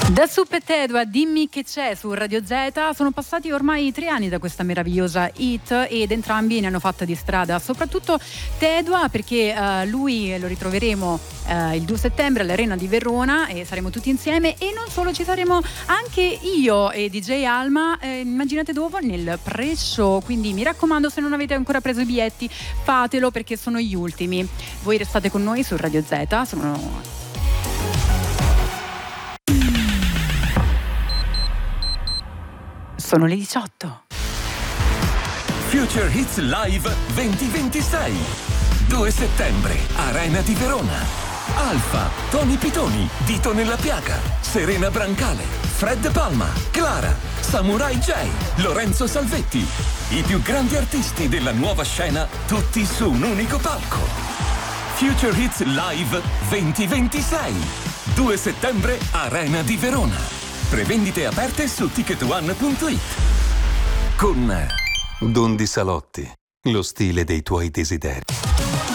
Da Sup e Tedua, dimmi che c'è su Radio Z. Sono passati ormai 3 anni da questa meravigliosa hit ed entrambi ne hanno fatta di strada, soprattutto Tedua perché lui lo ritroveremo il 2 settembre all'Arena di Verona e saremo tutti insieme, e non solo, ci saremo anche io e DJ Alma, immaginate dove? Nel pre-show, quindi mi raccomando, se non avete ancora preso i biglietti fatelo perché sono gli ultimi. Voi restate con noi su Radio Z, sono le 18. Future Hits Live 2026. 2 settembre, Arena di Verona. Alfa, Tony Pitoni, Dito nella Piaga, Serena Brancale, Fred Palma, Clara, Samurai J, Lorenzo Salvetti. I più grandi artisti della nuova scena, tutti su un unico palco. Future Hits Live 2026. 2 settembre, Arena di Verona. Prevendite aperte su ticketone.it. Con Don Di Salotti, lo stile dei tuoi desideri.